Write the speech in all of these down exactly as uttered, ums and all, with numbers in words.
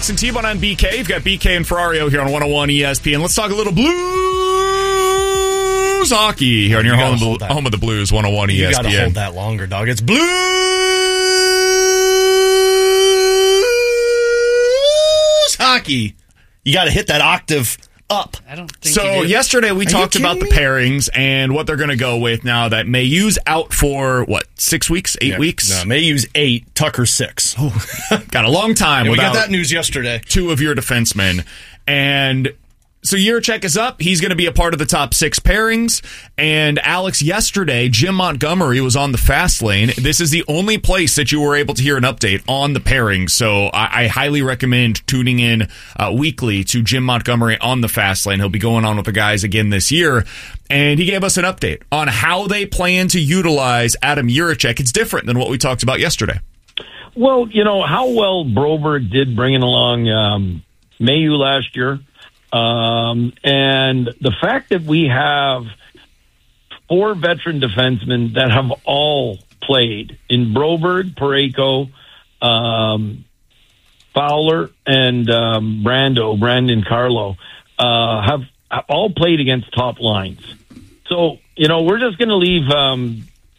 Fox and T-Bone on B K. You've got B K and Ferrario here on one oh one E S P N. Let's talk a little Blues hockey here on your home, home, home of the Blues, one oh one E S P N. You got to hold that longer, dog. It's Blues hockey. You got to hit that octave up. I don't think so. Yesterday we Are talked about the pairings and what they're going to go with now that Mayu's out for what six weeks, eight yeah. weeks. No, Mayu's eight, Tucker six. Oh, got a long time. Yeah, we without got that news yesterday. Two of your defensemen, and so Jiricek is up. He's going to be a part of the top six pairings. And Alex, yesterday, Jim Montgomery was on the fast lane. This is the only place that you were able to hear an update on the pairings. So I, I highly recommend tuning in uh, weekly to Jim Montgomery on the fast lane. He'll be going on with the guys again this year. And he gave us an update on how they plan to utilize Adam Jiricek. It's different than what we talked about yesterday. Well, you know, how well Broberg did bringing along um, Mayu last year. Um, and the fact that we have four veteran defensemen that have all played in Broberg, Parayko, um, Fowler, and um, Brando, Brandon Carlo, uh, have all played against top lines. So, you know, we're just going to leave um,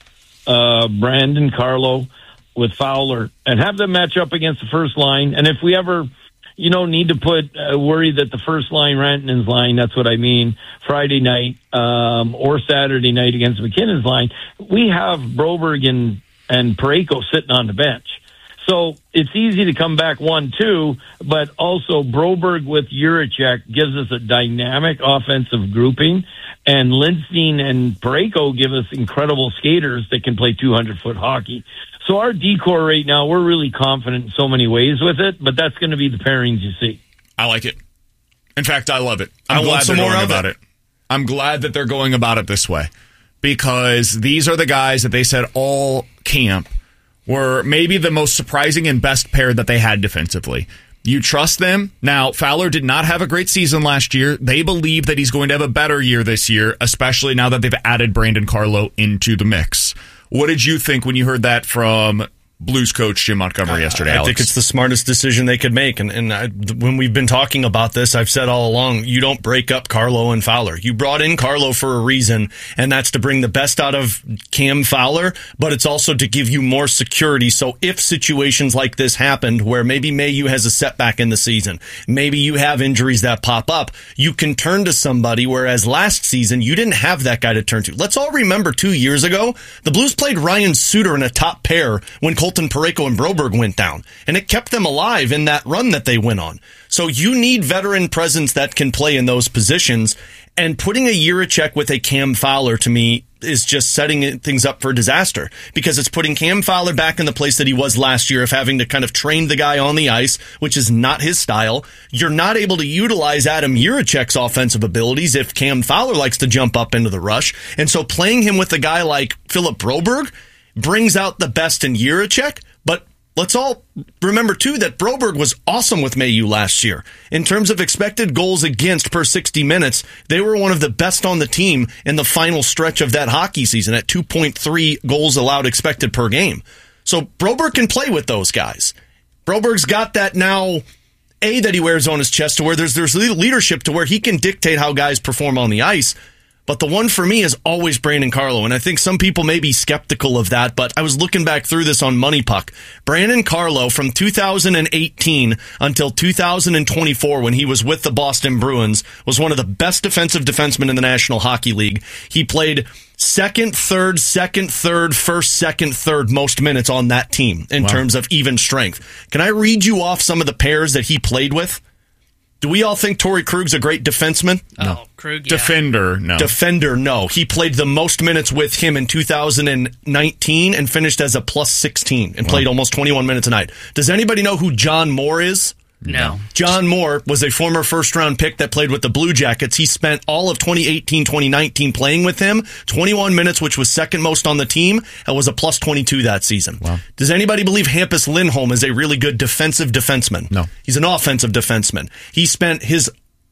uh, Brandon Carlo with Fowler and have them match up against the first line. And if we ever... you know, need to put uh, worry that the first line, Rantanen's line, that's what I mean, Friday night um, or Saturday night against McKinnon's line, we have Broberg and, and Parayko sitting on the bench. So it's easy to come back one two, but also Broberg with Jiricek gives us a dynamic offensive grouping, and Lindstein and Parayko give us incredible skaters that can play two hundred foot hockey. So our decor right now, we're really confident in so many ways with it, but that's going to be the pairings you see. I like it. In fact, I love it. I'm I glad want some they're more going of about it. it. I'm glad that they're going about it this way, because these are the guys that they said all camp were maybe the most surprising and best pair that they had defensively. You trust them. Now, Fowler did not have a great season last year. They believe that he's going to have a better year this year, especially now that they've added Brandon Carlo into the mix. What did you think when you heard that from Blues coach Jim Montgomery yesterday, I Alex? think it's the smartest decision they could make. And, and I, when we've been talking about this, I've said all along, you don't break up Carlo and Fowler. You brought in Carlo for a reason, and that's to bring the best out of Cam Fowler, but it's also to give you more security. So if situations like this happened, where maybe Mayu has a setback in the season, maybe you have injuries that pop up, you can turn to somebody, whereas last season, you didn't have that guy to turn to. Let's all remember two years ago, the Blues played Ryan Suter in a top pair when Colton Parayko and Broberg went down, and it kept them alive in that run that they went on. So you need veteran presence that can play in those positions, and putting a Jiricek with a Cam Fowler, to me, is just setting things up for disaster, because it's putting Cam Fowler back in the place that he was last year of having to kind of train the guy on the ice, which is not his style. You're not able to utilize Adam Jiricek's offensive abilities if Cam Fowler likes to jump up into the rush, and so playing him with a guy like Philip Broberg brings out the best in Jiricek, but let's all remember, too, that Broberg was awesome with Mayu last year. In terms of expected goals against per sixty minutes, they were one of the best on the team in the final stretch of that hockey season at two point three goals allowed expected per game. So Broberg can play with those guys. Broberg's got that now, A, that he wears on his chest, to where there's, there's leadership to where he can dictate how guys perform on the ice. But the one for me is always Brandon Carlo, and I think some people may be skeptical of that, but I was looking back through this on Money Puck. Brandon Carlo, from two thousand eighteen until two thousand twenty-four, when he was with the Boston Bruins, was one of the best defensive defensemen in the National Hockey League. He played second, third, second, third, first, second, third most minutes on that team in wow. terms of even strength. Can I read you off some of the pairs that he played with? Do we all think Torrey Krug's a great defenseman? No. Oh, Krug, yeah. Defender, no. Defender, no. He played the most minutes with him in two thousand nineteen and finished as a plus sixteen and wow. played almost twenty-one minutes a night. Does anybody know who John Moore is? No. John Moore was a former first-round pick that played with the Blue Jackets. He spent all of twenty eighteen twenty nineteen playing with him, twenty-one minutes, which was second most on the team, and was a plus twenty-two that season. Wow. Does anybody believe Hampus Lindholm is a really good defensive defenseman? No. He's an offensive defenseman. He spent his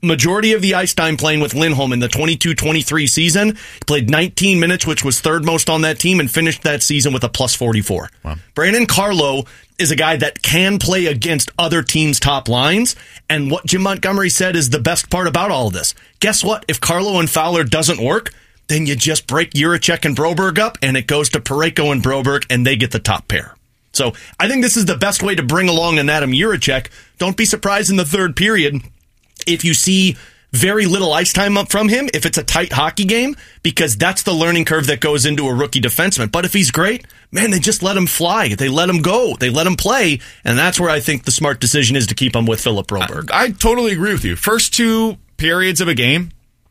majority of the ice time playing with Lindholm in the twenty-two twenty-three season. He played nineteen minutes, which was third most on that team, and finished that season with a plus forty-four. Wow. Brandon Carlo is a guy that can play against other teams' top lines, and what Jim Montgomery said is the best part about all of this. Guess what? If Carlo and Fowler doesn't work, then you just break Jiricek and Broberg up, and it goes to Parayko and Broberg, and they get the top pair. So I think this is the best way to bring along an Adam Jiricek. Don't be surprised in the third period if you see very little ice time up from him, if it's a tight hockey game, because that's the learning curve that goes into a rookie defenseman. But if he's great, man, they just let him fly. They let him go. They let him play. And that's where I think the smart decision is to keep him with Philip Broberg. I, I totally agree with you. First two periods of a game,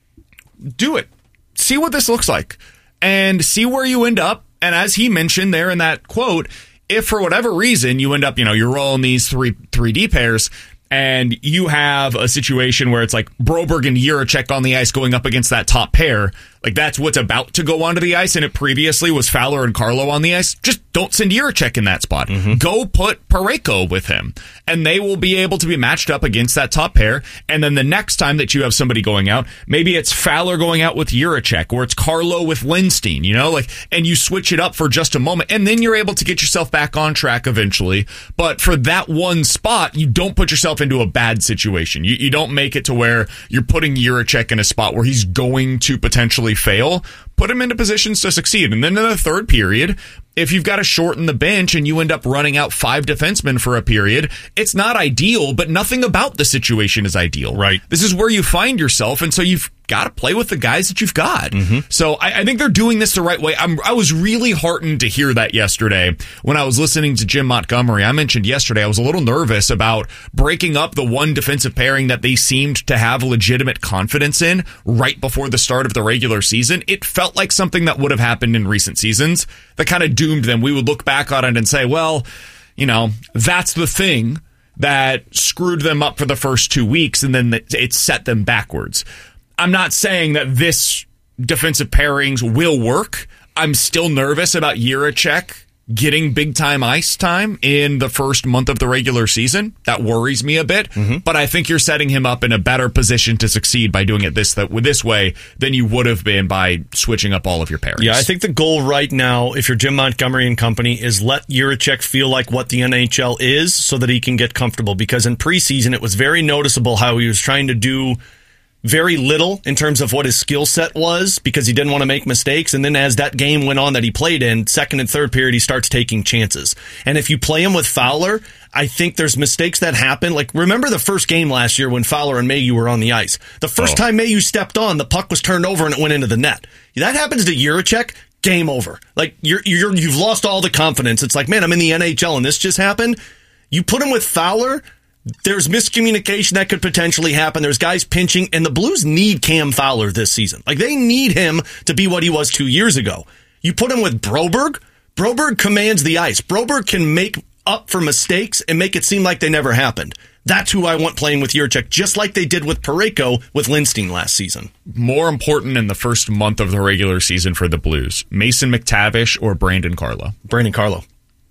do it. See what this looks like and see where you end up. And as he mentioned there in that quote, if for whatever reason you end up, you know, you're rolling these three three D pairs, and you have a situation where it's like Broberg and Jiricek on the ice going up against that top pair, like that's what's about to go onto the ice, and it previously was Fowler and Carlo on the ice, just don't send Jiricek in that spot. Mm-hmm. Go put Parayko with him, and they will be able to be matched up against that top pair. And then the next time that you have somebody going out, maybe it's Fowler going out with Jiricek, or it's Carlo with Lindstein, you know, like, and you switch it up for just a moment, and then you're able to get yourself back on track eventually. But for that one spot, you don't put yourself into a bad situation. You, you don't make it to where you're putting Jiricek in a spot where he's going to potentially fail. Put him into positions to succeed. And then in the third period, if you've got to shorten the bench and you end up running out five defensemen for a period, it's not ideal, but nothing about the situation is ideal. Right. This is where you find yourself, and so you've got to play with the guys that you've got. Mm-hmm. So I, I think they're doing this the right way. I'm, I was really heartened to hear that yesterday when I was listening to Jim Montgomery. I mentioned yesterday I was a little nervous about breaking up the one defensive pairing that they seemed to have legitimate confidence in right before the start of the regular season. It felt like something that would have happened in recent seasons that kind of doomed them. We would look back on it and say, well, you know, that's the thing that screwed them up for the first two weeks, and then it set them backwards. I'm not saying that this defensive pairings will work. I'm still nervous about Jiricek getting big-time ice time in the first month of the regular season. That worries me a bit, mm-hmm. but I think you're setting him up in a better position to succeed by doing it this this way than you would have been by switching up all of your pairings. Yeah, I think the goal right now, if you're Jim Montgomery and company, is let Jiricek feel like what the N H L is so that he can get comfortable, because in preseason it was very noticeable how he was trying to do very little in terms of what his skill set was because he didn't want to make mistakes. And then as that game went on that he played in, second and third period, he starts taking chances. And if you play him with Fowler, I think there's mistakes that happen. Like, remember the first game last year when Fowler and Mayu were on the ice? The first oh. time Mayu stepped on, the puck was turned over and it went into the net. That happens to Jiricek, game over. Like, you're, you're, you've lost all the confidence. It's like, man, I'm in the N H L and this just happened. You put him with Fowler, there's miscommunication that could potentially happen. There's guys pinching, and the Blues need Cam Fowler this season. Like, they need him to be what he was two years ago. You put him with Broberg, Broberg commands the ice. Broberg can make up for mistakes and make it seem like they never happened. That's who I want playing with Jiricek, just like they did with Parayko with Lindstein last season. More important in the first month of the regular season for the Blues, Mason McTavish or Brandon Carlo? Brandon Carlo.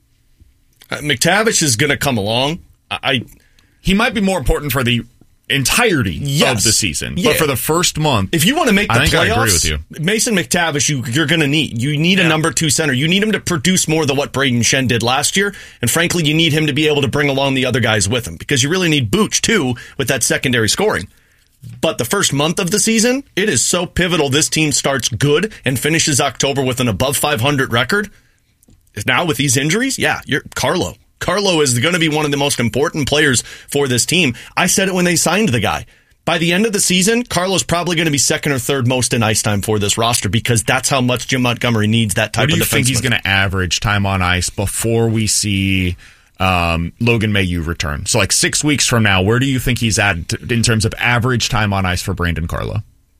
Uh, McTavish is going to come along. I... He might be more important for the entirety yes. of the season, yeah. but for the first month, if you want to make the I think playoffs, I agree with you. Mason McTavish, you, you're going to need. You need yeah. a number two center. You need him to produce more than what Braden Shen did last year, and frankly, you need him to be able to bring along the other guys with him because you really need Booch too with that secondary scoring. But the first month of the season, it is so pivotal. This team starts good and finishes October with an above five hundred record. Now with these injuries, yeah, you're Carlo. Carlo is going to be one of the most important players for this team. I said it when they signed the guy. By the end of the season, Carlo's probably going to be second or third most in ice time for this roster because that's how much Jim Montgomery needs that type of defenseman. What do you think he's going to average time on ice before we see um, Logan Mailloux return? So like six weeks from now, where do you think he's at in terms of average time on ice for Brandon Carlo?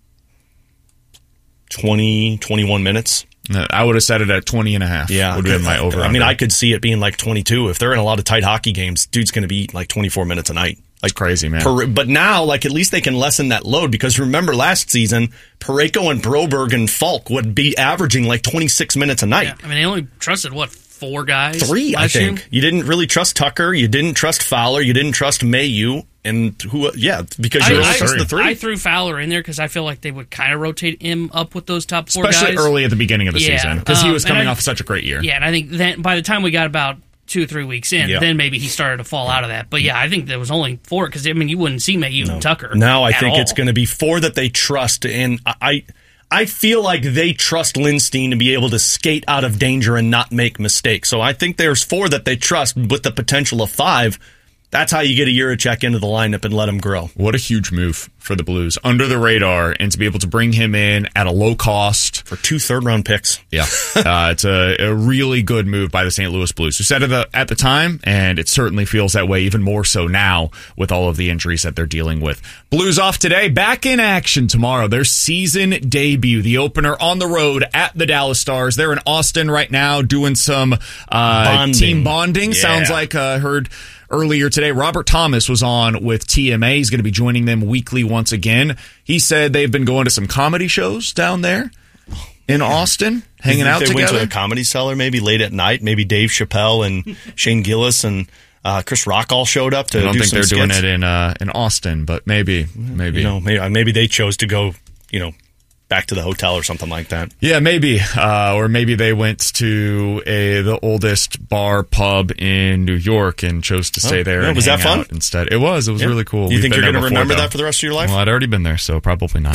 twenty, twenty-one minutes. I would have set it at twenty and a half. Yeah. Would have been my over. I mean, I could see it being like twenty-two. If they're in a lot of tight hockey games, dude's going to be like twenty-four minutes a night. Like it's crazy, man. Per, but now, like, at least they can lessen that load because remember last season, Parayko and Broberg and Falk would be averaging like twenty-six minutes a night. Yeah. I mean, they only trusted, what, four guys. Three, I last think. year. You didn't really trust Tucker. You didn't trust Fowler. You didn't trust Mayu. And who? Yeah, because you I, don't I, trust the three. I threw Fowler in there because I feel like they would kind of rotate him up with those top four Especially guys. early at the beginning of the Yeah, season, because he um, was and coming I- off such a great year. Yeah, and I think then by the time we got about two or three weeks in, Yeah. then maybe he started to fall out of that. But yeah, I think there was only four because I mean you wouldn't see Mayu and Tucker. Now I at think all. it's going to be four that they trust, and I I feel like they trust Lindstein to be able to skate out of danger and not make mistakes. So I think there's four that they trust with the potential of five. That's how you get a Juracek into the lineup and let him grow. What a huge move for the Blues, under the radar, and to be able to bring him in at a low cost. For two third-round picks. Yeah, uh, it's a, a really good move by the Saint Louis Blues, who said it at the, at the time, and it certainly feels that way even more so now with all of the injuries that they're dealing with. Blues off today, back in action tomorrow. Their season debut, the opener on the road at the Dallas Stars. They're in Austin right now doing some uh, Bonding. team bonding. Yeah. Sounds like I uh, heard earlier today, Robert Thomas was on with T M A. He's going to be joining them weekly once again. He said they've been going to some comedy shows down there in Austin, hanging You think out they together. went to a Comedy Cellar maybe late at night. Maybe Dave Chappelle and Shane Gillis and uh, Chris Rock all showed up to I don't do think some they're doing skits. it in uh, in Austin, but maybe, maybe. You know, maybe, maybe they chose to go, you know, back to the hotel or something like that. Yeah, maybe. Uh, or maybe they went to a the oldest bar pub in New York and chose to stay Oh, there. yeah, and was that hang fun? out instead. It was. It was Yeah. really cool. You We've think been you're there going to before, remember though. that for the rest of your life? Well, I'd already been there, so probably not.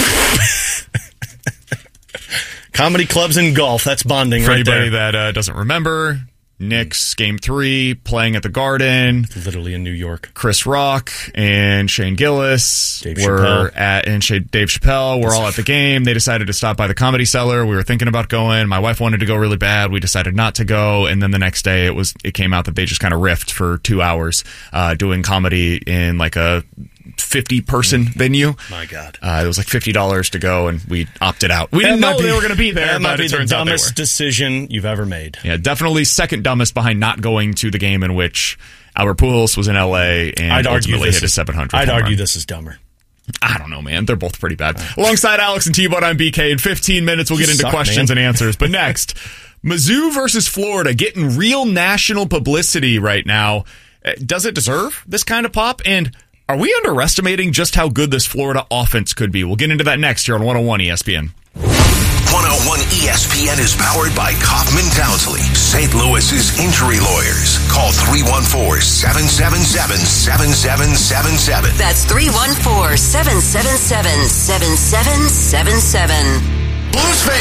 Comedy clubs and golf. That's bonding For right anybody there. that uh, doesn't remember, Knicks game three playing at the Garden. Literally in New York. Chris Rock and Shane Gillis Dave were Chappelle. at, and Sha- Dave Chappelle were all at the game. They decided to stop by the Comedy Cellar. We were thinking about going. My wife wanted to go really bad. We decided not to go. And then the next day, it was it came out that they just kind of riffed for two hours uh, doing comedy in like a fifty person venue. My God. Uh, it was like fifty dollars to go, and we opted out. We That didn't might know be- they were going to be there, That might but be it the turns out they were. dumbest decision you've ever made. Yeah, definitely second dumbest behind not going to the game in which Albert Pujols was in L A and I'd argue ultimately this hit a is, seven hundred. I'd home argue run. this is dumber. I don't know, man. They're both pretty bad. Alongside Alex and T-Bone, I'm B K. In fifteen minutes, we'll You get into suck, questions man. and answers. But next, Mizzou versus Florida, getting real national publicity right now. Uh, Does it deserve this kind of pop? And are we underestimating just how good this Florida offense could be? We'll get into that next here on one oh one E S P N. one oh one E S P N is powered by Kaufman Townsley, Saint Louis's injury lawyers. Call three one four, seven seven seven, seven seven seven seven. That's three one four, seven seven seven, seven seven seven seven. Blues fans.